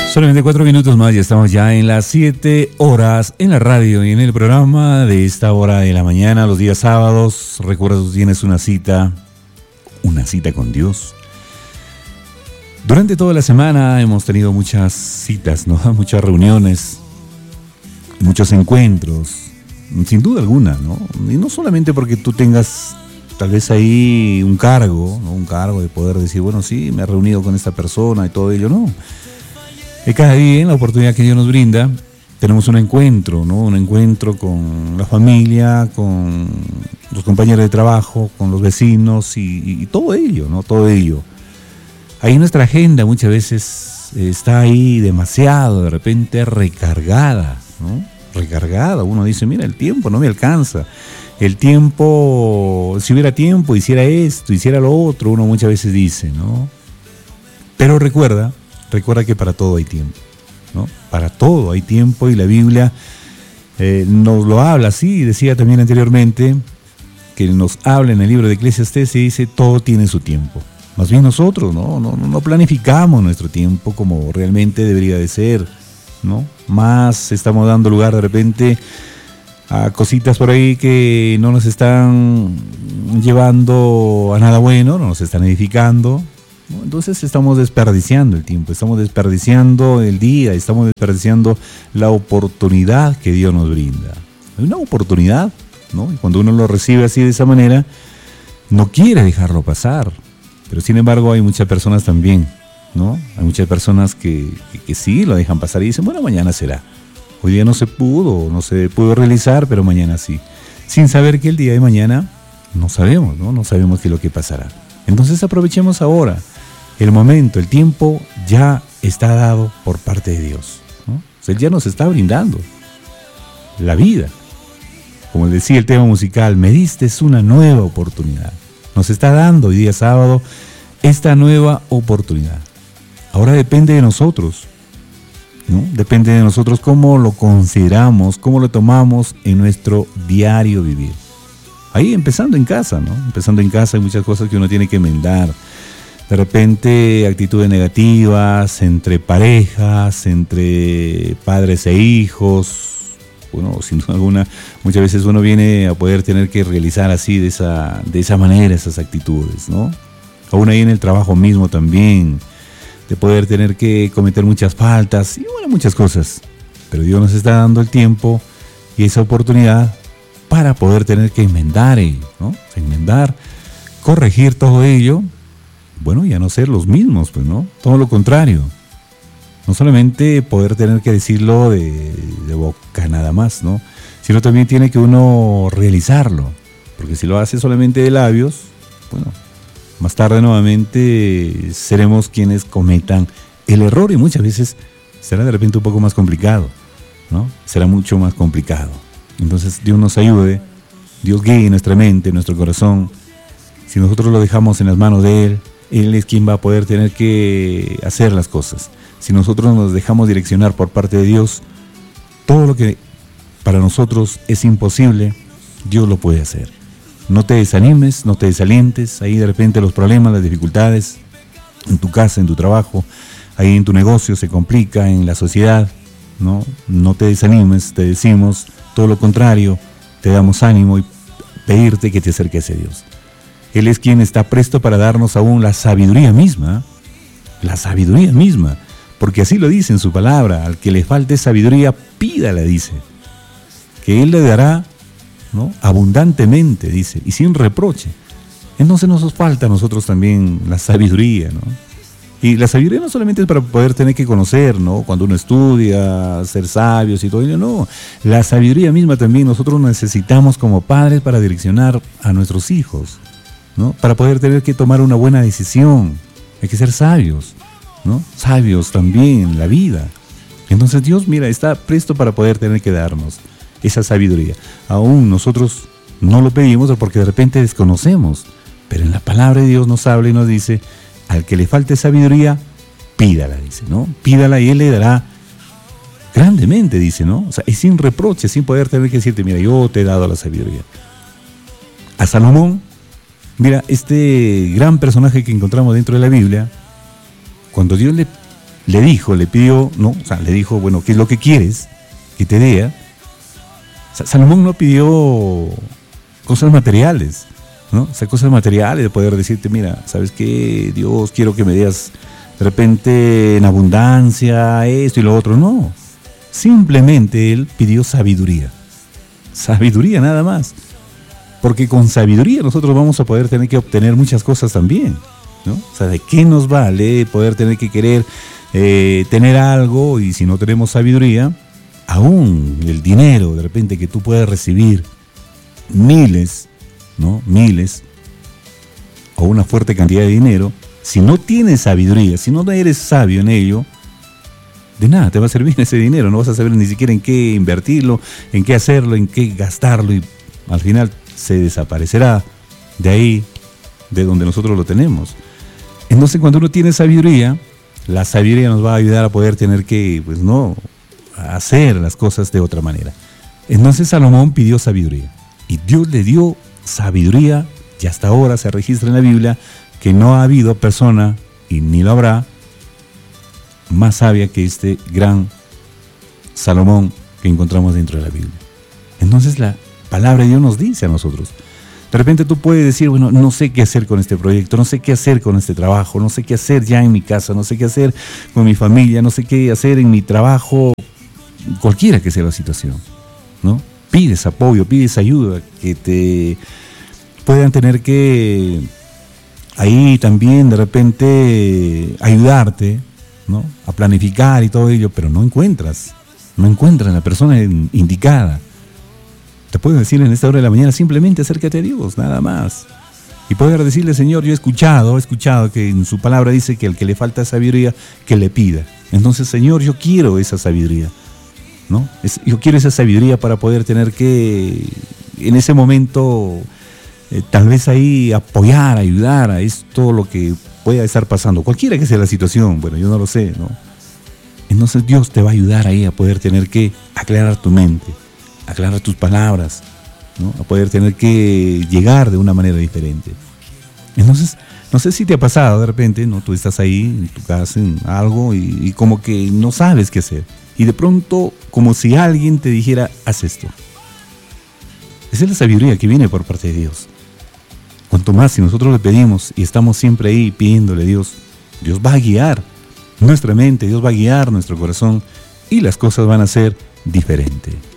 Solamente 4 minutos más y estamos ya en las 7 horas en la radio y en el programa de esta hora de la mañana, los días sábados. Recuerda, tú tienes una cita con Dios. Durante toda la semana hemos tenido muchas citas, ¿no? Muchas reuniones, muchos encuentros, sin duda alguna, ¿no? Y no solamente porque tú tengas tal vez ahí un cargo, ¿no? Un cargo de poder decir, bueno, sí, me he reunido con esta persona y todo ello, no. Cada día, en la oportunidad que Dios nos brinda, tenemos un encuentro, ¿no? Un encuentro con la familia, con los compañeros de trabajo, con los vecinos y todo ello, ¿no? Todo ello. Ahí nuestra agenda muchas veces está ahí demasiado, de repente recargada, ¿no? Recargada. Uno dice, mira, el tiempo no me alcanza. El tiempo, si hubiera tiempo, hiciera esto, hiciera lo otro, uno muchas veces dice, ¿no? Pero recuerda que para todo hay tiempo, ¿no? Para todo hay tiempo y la Biblia nos lo habla así, decía también anteriormente, que nos habla en el libro de Eclesiastés y dice, todo tiene su tiempo. Más bien nosotros no planificamos nuestro tiempo como realmente debería de ser, ¿no? Más estamos dando lugar de repente a cositas por ahí que no nos están llevando a nada bueno, no nos están edificando. Entonces estamos desperdiciando el tiempo, estamos desperdiciando el día, estamos desperdiciando la oportunidad que Dios nos brinda. Hay una oportunidad, ¿no? Y cuando uno lo recibe así de esa manera, no quiere dejarlo pasar. Pero sin embargo hay muchas personas también, ¿no? Hay muchas personas que sí lo dejan pasar y dicen, bueno, mañana será. Hoy día no se pudo realizar, pero mañana sí. Sin saber que el día de mañana no sabemos, ¿no? No sabemos qué es lo que pasará. Entonces aprovechemos ahora. El momento, el tiempo ya está dado por parte de Dios, ¿no? O sea, Él ya nos está brindando la vida. Como decía el tema musical, me diste una nueva oportunidad. Nos está dando hoy día sábado esta nueva oportunidad. Ahora depende de nosotros, ¿no? Depende de nosotros cómo lo consideramos, cómo lo tomamos en nuestro diario vivir. Ahí empezando en casa, ¿no? Empezando en casa hay muchas cosas que uno tiene que enmendar. De repente actitudes negativas entre parejas, entre padres e hijos. Bueno, sin duda alguna, muchas veces uno viene a poder tener que realizar así de esa manera esas actitudes, ¿no? Aún ahí en el trabajo mismo también, de poder tener que cometer muchas faltas y bueno, muchas cosas. Pero Dios nos está dando el tiempo y esa oportunidad para poder tener que enmendar ello, ¿no? Enmendar, corregir todo ello. Bueno, ya no ser los mismos, pues, ¿no? Todo lo contrario. No solamente poder tener que decirlo de boca nada más, ¿no? Sino también tiene que uno realizarlo. Porque si lo hace solamente de labios, bueno, más tarde nuevamente seremos quienes cometan el error y muchas veces será de repente un poco más complicado, ¿no? Será mucho más complicado. Entonces Dios nos ayude, Dios guíe nuestra mente, nuestro corazón. Si nosotros lo dejamos en las manos de Él, Él es quien va a poder tener que hacer las cosas. Si nosotros nos dejamos direccionar por parte de Dios, todo lo que para nosotros es imposible, Dios lo puede hacer. No te desanimes, no te desalientes. Ahí de repente los problemas, las dificultades, en tu casa, en tu trabajo, ahí en tu negocio se complica, en la sociedad, ¿no? No te desanimes, te decimos todo lo contrario, te damos ánimo y pedirte que te acerques a Dios. Él es quien está presto para darnos aún la sabiduría misma, porque así lo dice en su palabra, al que le falte sabiduría, pídala, dice, que Él le dará, ¿no? Abundantemente, dice, y sin reproche. Entonces nos falta a nosotros también la sabiduría, ¿no? Y la sabiduría no solamente es para poder tener que conocer, ¿no? Cuando uno estudia, ser sabios y todo ello, no. La sabiduría misma también nosotros necesitamos como padres para direccionar a nuestros hijos, ¿no? Para poder tener que tomar una buena decisión. Hay que ser sabios, ¿no? Sabios también en la vida. Entonces Dios, mira, está presto para poder tener que darnos esa sabiduría. Aún nosotros no lo pedimos porque de repente desconocemos, pero en la palabra de Dios nos habla y nos dice, al que le falte sabiduría, pídala, dice, ¿no? Pídala y Él le dará grandemente, dice, ¿no? O sea, es sin reproche, sin poder tener que decirte, mira, yo te he dado la sabiduría. A Salomón, mira, este gran personaje que encontramos dentro de la Biblia, cuando Dios le pidió, ¿no? O sea, le dijo, bueno, ¿qué es lo que quieres que te dé? O sea, Salomón no pidió cosas materiales, ¿no? O sea, cosas materiales de poder decirte, mira, ¿sabes qué? Dios, quiero que me des de repente en abundancia esto y lo otro. No, simplemente él pidió sabiduría. Sabiduría nada más. Porque con sabiduría nosotros vamos a poder tener que obtener muchas cosas también, ¿no? O sea, ¿de qué nos vale poder tener que querer tener algo y si no tenemos sabiduría, aún el dinero de repente que tú puedes recibir miles, ¿no? Miles o una fuerte cantidad de dinero, si no tienes sabiduría, si no eres sabio en ello, de nada te va a servir ese dinero, no vas a saber ni siquiera en qué invertirlo, en qué hacerlo, en qué gastarlo y al final se desaparecerá de ahí, de donde nosotros lo tenemos. Entonces cuando uno tiene sabiduría, la sabiduría nos va a ayudar a poder tener que, pues no, hacer las cosas de otra manera. Entonces Salomón pidió sabiduría y Dios le dio sabiduría y hasta ahora se registra en la Biblia que no ha habido persona, y ni lo habrá, más sabia que este gran Salomón que encontramos dentro de la Biblia. Entonces la palabra de Dios nos dice a nosotros. De repente tú puedes decir, bueno, no sé qué hacer con este proyecto, no sé qué hacer con este trabajo, no sé qué hacer ya en mi casa, no sé qué hacer con mi familia, no sé qué hacer en mi trabajo, cualquiera que sea la situación, ¿no? Pides apoyo, pides ayuda, que te puedan tener que ahí también de repente ayudarte, ¿no? A planificar y todo ello, pero no encuentras la persona indicada. Te puedo decir en esta hora de la mañana, simplemente acércate a Dios, nada más. Y poder decirle, Señor, yo he escuchado que en su palabra dice que al que le falta sabiduría, que le pida. Entonces, Señor, yo quiero esa sabiduría, ¿no? Yo quiero esa sabiduría para poder tener que, en ese momento, tal vez ahí apoyar, ayudar a esto, lo que pueda estar pasando. Cualquiera que sea la situación, bueno, yo no lo sé, ¿no? Entonces Dios te va a ayudar ahí a poder tener que aclarar tu mente, aclarar tus palabras, ¿no? A poder tener que llegar de una manera diferente. Entonces, no sé si te ha pasado de repente, ¿no? Tú estás ahí en tu casa, en algo, y como que no sabes qué hacer. Y de pronto, como si alguien te dijera, haz esto. Esa es la sabiduría que viene por parte de Dios. Cuanto más si nosotros le pedimos y estamos siempre ahí pidiéndole a Dios, Dios va a guiar nuestra mente, Dios va a guiar nuestro corazón y las cosas van a ser diferentes.